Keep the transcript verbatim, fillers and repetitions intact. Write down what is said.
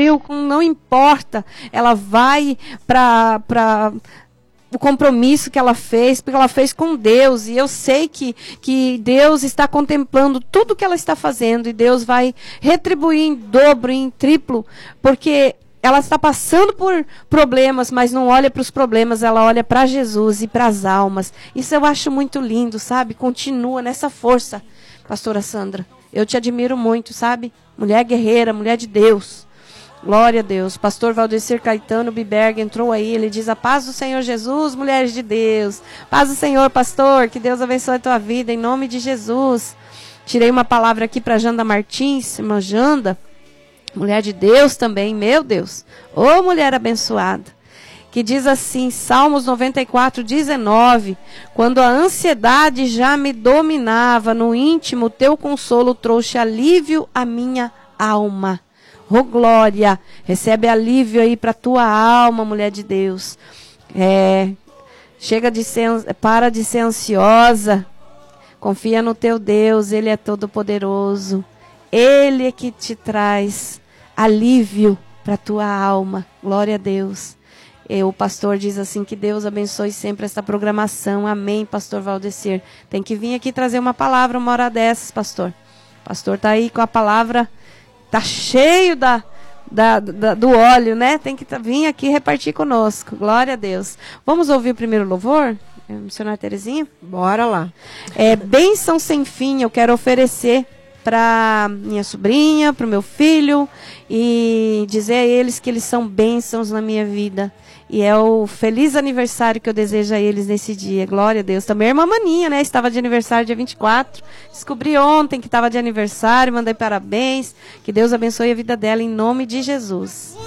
frio, com não importa. Ela vai para para o compromisso que ela fez, porque ela fez com Deus, e eu sei que, que Deus está contemplando tudo que ela está fazendo, e Deus vai retribuir em dobro, em triplo, porque ela está passando por problemas, mas não olha para os problemas, ela olha para Jesus e para as almas. Isso eu acho muito lindo, sabe? Continua nessa força, pastora Sandra. Eu te admiro muito, sabe? Mulher guerreira, mulher de Deus. Glória a Deus. Pastor Valdecir Caetano Biberg entrou aí, ele diz: a paz do Senhor Jesus, mulheres de Deus. Paz do Senhor, pastor, que Deus abençoe a tua vida, em nome de Jesus. Tirei uma palavra aqui para Janda Martins, irmã Janda, mulher de Deus também, meu Deus. Ô mulher abençoada. Que diz assim, Salmos noventa e quatro, dezenove, quando a ansiedade já me dominava, no íntimo teu consolo trouxe alívio à minha alma. Oh, glória, recebe alívio aí para tua alma, mulher de Deus. É, chega de ser, para de ser ansiosa, confia no teu Deus, Ele é todo poderoso. Ele é que te traz alívio para tua alma, glória a Deus. E o pastor diz assim, que Deus abençoe sempre esta programação, amém, pastor Valdecir. Tem que vir aqui trazer uma palavra uma hora dessas, pastor. O pastor está aí com a palavra. Tá cheio da, da, da, do óleo, né? Tem que vir aqui repartir conosco. Glória a Deus. Vamos ouvir o primeiro louvor? Missionária Terezinha? Bora lá. É, bênção sem fim eu quero oferecer para minha sobrinha, para o meu filho, e dizer a eles que eles são bênçãos na minha vida. E é o feliz aniversário que eu desejo a eles nesse dia. Glória a Deus. Também a irmã Maninha, né? Estava de aniversário dia vinte e quatro. Descobri ontem que estava de aniversário. Mandei parabéns. Que Deus abençoe a vida dela em nome de Jesus.